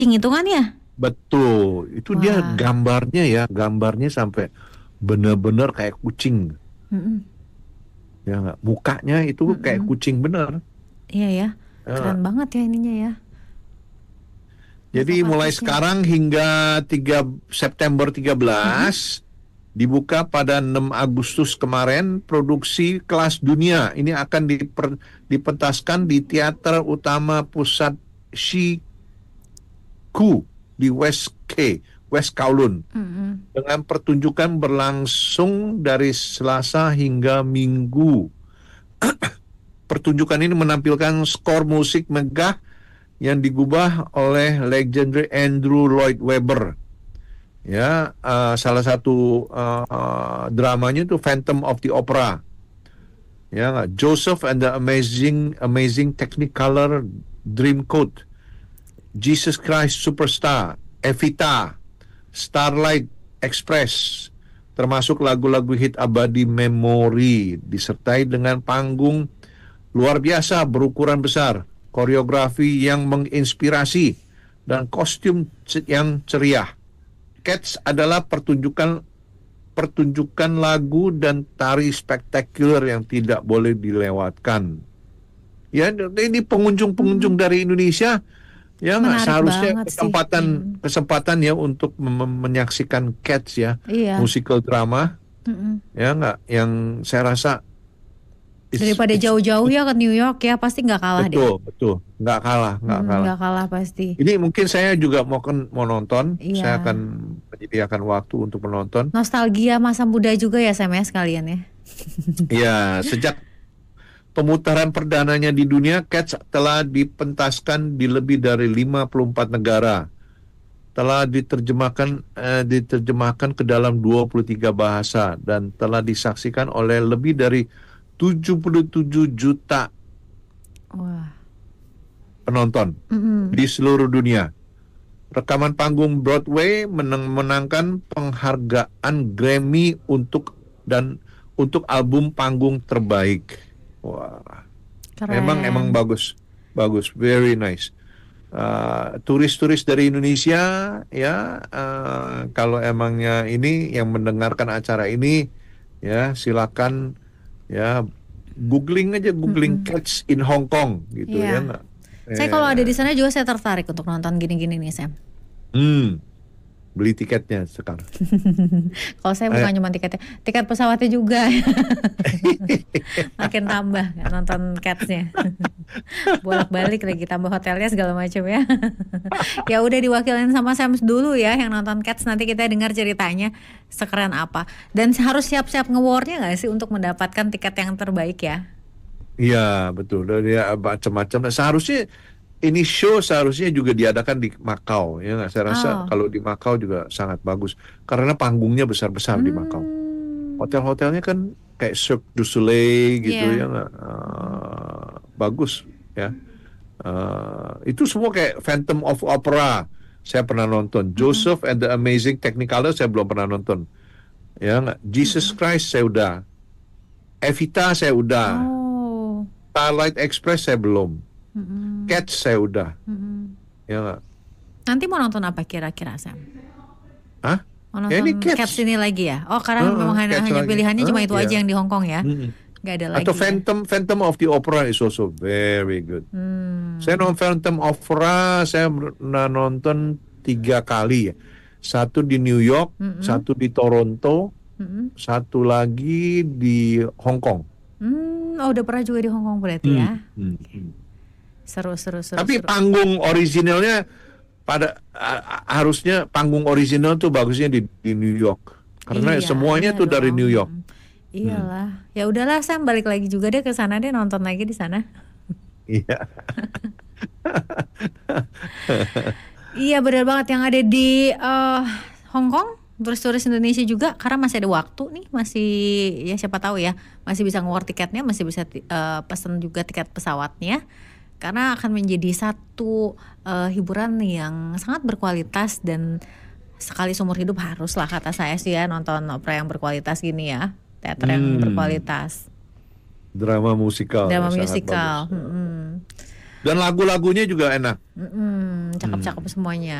hitung-hitungannya. Betul, itu dia Wah. gambarnya sampai bener-bener kayak kucing, Mm-mm. ya nggak? Mukanya itu kayak Mm-mm. kucing bener. Iya ya, Ya. keren banget ya ininya ya, Jadi makeup mulai artisnya. sekarang hingga 3 September Mm-mm. 13 dibuka pada 6 Agustus kemarin, produksi kelas dunia ini akan dipentaskan di Teater Utama Pusat Shiku di West Kowloon, Mm-mm. dengan pertunjukan berlangsung dari Selasa hingga Minggu. Pertunjukan ini menampilkan skor musik megah yang digubah oleh legendary Andrew Lloyd Webber. Ya, salah satu dramanya itu Phantom of the Opera. Ya, Joseph and the Amazing Amazing Technicolor Dreamcoat, Jesus Christ Superstar, Evita, Starlight Express, termasuk lagu-lagu hit abadi memori, disertai dengan panggung luar biasa berukuran besar, koreografi yang menginspirasi, dan kostum yang ceria. Cats adalah pertunjukan pertunjukan lagu dan tari spektakuler yang tidak boleh dilewatkan. Ya, ini Mm-mm. pengunjung-pengunjung dari Indonesia, ya nggak Menarik seharusnya banget sih. kesempatan Mm-mm. kesempatan ya untuk menyaksikan Cats ya, Iya. musical drama, Mm-mm. ya nggak, yang saya rasa Daripada it's jauh-jauh ya ke New York ya, pasti nggak kalah deh. betul betul, nggak kalah, nggak Mm-mm, kalah. nggak kalah pasti. Ini mungkin saya juga mau nonton, Iya. saya akan menyediakan waktu untuk menonton. Nostalgia masa muda juga ya Sam ya sekalian ya. Ya, sejak pemutaran perdananya di dunia, Cats telah dipentaskan di lebih dari 54 negara. Telah diterjemahkan ke dalam 23 bahasa dan telah disaksikan oleh lebih dari 77 juta Wah. penonton Mm-mm. di seluruh dunia. Rekaman panggung Broadway menangkan penghargaan Grammy untuk album panggung terbaik. Wah, emang Keren. bagus, bagus, very nice. Turis-turis dari Indonesia, ya, kalau emangnya ini yang mendengarkan acara ini, ya silakan, ya, googling aja, googling Mm-mm. Cats in Hong Kong gitu, ya Iya. nggak. Saya kalau ada di eh, sana juga saya tertarik untuk nonton gini-gini nih Sam. hmm, Beli tiketnya sekarang. Kalau saya Eh, bukan cuma tiketnya, tiket pesawatnya juga. Makin tambah kan, nonton Cats-nya. Bolak-balik lagi tambah hotelnya segala macam ya. Ya udah diwakilin sama Sam dulu ya yang nonton Cats, nanti kita dengar ceritanya sekeren apa. Dan harus siap-siap nge-war-nya nggak sih untuk mendapatkan tiket yang terbaik ya? Iya, betul. Dan ya macam-macam. Nah, seharusnya ini show seharusnya juga diadakan di Makau, ya nggak? Saya rasa Oh. kalau di Makau juga sangat bagus karena panggungnya besar-besar di Makau. Hmm. Hotel-hotelnya kan kayak Cirque du Soleil gitu, ya Iya. nggak? Mm-mm. Bagus, ya. Itu semua kayak Phantom of Opera. Saya pernah nonton. Mm-mm. Joseph and the Amazing Technicolor saya belum pernah nonton. Ya nggak? Jesus Mm-mm. Christ saya udah. Evita saya udah. Oh. Starlight Express saya belum. Mm-mm. Cats saya udah. Mm-mm. Ya nggak? Nanti mau nonton apa kira-kira Sam? Hah? Mau Ya ini nonton Cats Cats. ini lagi ya? Oh karena memang hanya, Cats hanya lagi. pilihannya cuma itu aja Ya. yang di Hong Kong ya? Mm-mm. Gak ada Atau lagi ya? Phantom of the Opera is also very good. Saya Hmm. nonton Phantom Opera, saya pernah nonton 3 kali ya. Satu di New York, Mm-mm. satu di Toronto, Mm-mm. satu lagi di Hong Kong. Oh udah pernah juga di Hong Kong berarti Hmm, ya? hmm, Oke. hmm. Seru, seru, seru, Tapi seru. panggung originalnya harusnya panggung original tuh bagusnya di New York. Karena Iya, semuanya iya tuh dari dong. New York. Mm-mm. Hmm. Iyalah. Ya udahlah Sam balik lagi juga deh ke sana deh nonton lagi di sana. Iya. Iya benar banget yang ada di Hong Kong, turis-turis Indonesia juga karena masih ada waktu nih, masih ya siapa tahu ya, masih bisa nge tiketnya, masih bisa pesan juga tiket pesawatnya. Karena akan menjadi satu hiburan yang sangat berkualitas dan sekali seumur hidup harus lah kata saya sih ya nonton opera yang berkualitas gini ya, teater yang Hmm. berkualitas, Drama musikal ya drama sangat musikal. bagus. Mm-mm. Dan lagu-lagunya juga enak. Cakep-cakep semuanya.